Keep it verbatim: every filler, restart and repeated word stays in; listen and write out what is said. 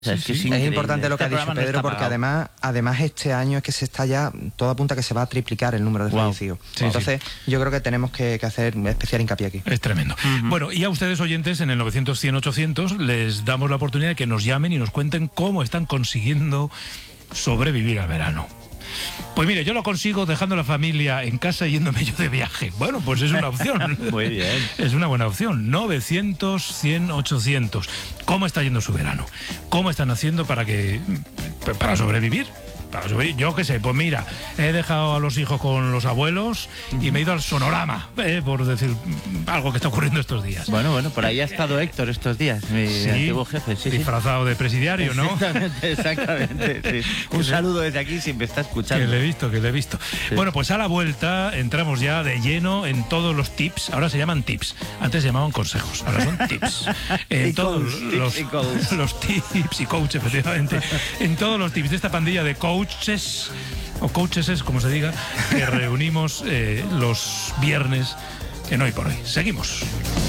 O sea, es, que sí, es, es importante lo que este ha dicho Pedro, no porque pagado. además además este año es que se está ya, todo apunta a que se va a triplicar el número de Wow. fallecidos. Sí, Entonces, sí. yo creo que tenemos que, que hacer especial hincapié aquí. Es tremendo. Uh-huh. Bueno, y a ustedes oyentes en el novecientos cien ochocientos les damos la oportunidad de que nos llamen y nos cuenten cómo están consiguiendo sobrevivir al verano. Pues mire, yo lo consigo dejando a la familia en casa y yéndome yo de viaje. Bueno, pues es una opción. Muy bien. Es una buena opción. novecientos cien ochocientos. ¿Cómo está yendo su verano? ¿Cómo están haciendo para que para sobrevivir? Para sobrevivir. Yo qué sé, pues mira, he dejado a los hijos con los abuelos y me he ido al Sonorama, eh, por decir algo que está ocurriendo estos días. Bueno, bueno, por ahí ha estado Héctor estos días, mi Sí, antiguo jefe. Sí, disfrazado sí. de presidiario, ¿no? Exactamente, exactamente. Sí. Un saludo desde aquí si me está escuchando. Que le he visto, que le he visto. Sí. Bueno, pues a la vuelta entramos ya de lleno en todos los tips. Ahora se llaman tips. Antes se llamaban consejos. Ahora son tips. En todos los, tips los tips y coach, efectivamente. En todos los tips de esta pandilla de coaches o coaches, como se diga, que reunimos eh, los viernes en Hoy por Hoy. Seguimos.